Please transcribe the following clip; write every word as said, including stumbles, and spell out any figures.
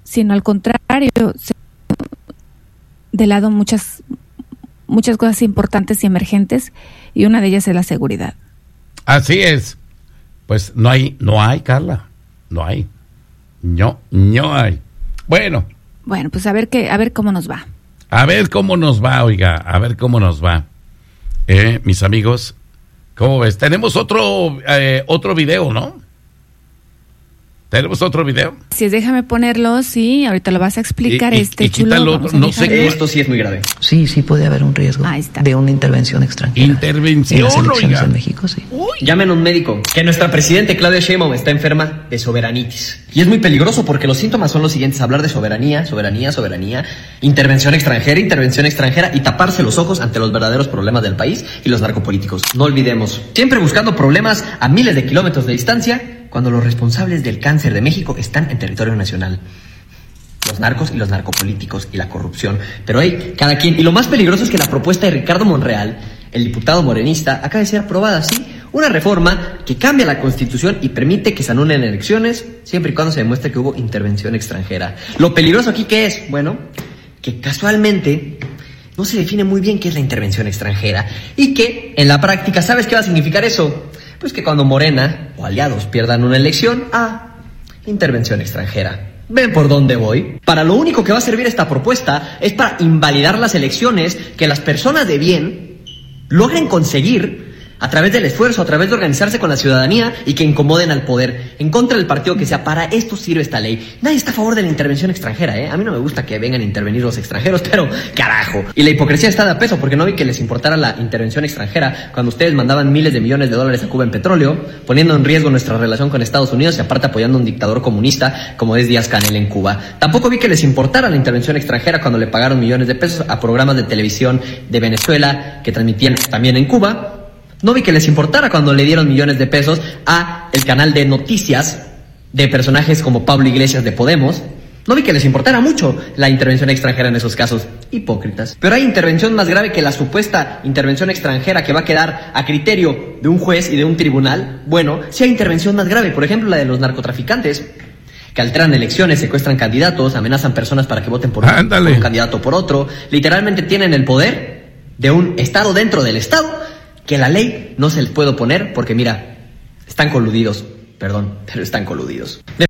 sino al contrario, se de lado muchas muchas cosas importantes y emergentes, y una de ellas es la seguridad. Así es. Pues no hay, no hay, Carla, no hay. No, no hay. Bueno. Bueno, pues a ver qué, a ver cómo nos va. A ver cómo nos va, oiga, a ver cómo nos va. Eh, mis amigos, ¿cómo ves? Tenemos otro, eh, otro video, ¿no? ¿Tenemos otro video? Si es, déjame ponerlo, sí, ahorita lo vas a explicar, y, este y chulo. Otro, no sé, esto sí es muy grave. Sí, sí puede haber un riesgo de una intervención extranjera. Intervención, en las elecciones oiga. en México, sí. Uy. Llamen a un médico, que nuestra presidente Claudia Sheinbaum está enferma de soberanitis. Y es muy peligroso porque los síntomas son los siguientes: hablar de soberanía, soberanía, soberanía, intervención extranjera, intervención extranjera y taparse los ojos ante los verdaderos problemas del país y los narcopolíticos. No olvidemos, siempre buscando problemas a miles de kilómetros de distancia, cuando los responsables del cáncer de México están en territorio nacional. Los narcos y los narcopolíticos y la corrupción. Pero hey, cada quien. Y lo más peligroso es que la propuesta de Ricardo Monreal, el diputado morenista, acaba de ser aprobada, sí. Una reforma que cambia la Constitución y permite que se anulen elecciones siempre y cuando se demuestre que hubo intervención extranjera. Lo peligroso aquí, ¿qué es? Bueno, que casualmente no se define muy bien qué es la intervención extranjera. Y que en la práctica, ¿sabes qué va a significar eso? Pues que cuando Morena o aliados pierdan una elección, ah, intervención extranjera. ¿Ven por dónde voy? Para lo único que va a servir esta propuesta es para invalidar las elecciones que las personas de bien logren conseguir a través del esfuerzo, a través de organizarse con la ciudadanía y que incomoden al poder, en contra del partido que sea. Para esto sirve esta ley. Nadie está a favor de la intervención extranjera, ¿eh? A mí no me gusta que vengan a intervenir los extranjeros, pero carajo. Y la hipocresía está de a peso, porque no vi que les importara la intervención extranjera cuando ustedes mandaban miles de millones de dólares a Cuba en petróleo, poniendo en riesgo nuestra relación con Estados Unidos y aparte apoyando a un dictador comunista como es Díaz-Canel en Cuba. Tampoco vi que les importara la intervención extranjera cuando le pagaron millones de pesos a programas de televisión de Venezuela que transmitían también en Cuba. No vi que les importara cuando le dieron millones de pesos a el canal de noticias de personajes como Pablo Iglesias de Podemos. No vi que les importara mucho la intervención extranjera en esos casos. Hipócritas. Pero hay intervención más grave que la supuesta intervención extranjera que va a quedar a criterio de un juez y de un tribunal. Bueno, sí hay intervención más grave, por ejemplo la de los narcotraficantes, que alteran elecciones, secuestran candidatos, amenazan personas para que voten por un, por un candidato o por otro. Literalmente tienen el poder de un Estado dentro del Estado, que la ley no se les puede oponer porque, mira, están coludidos, perdón, pero están coludidos.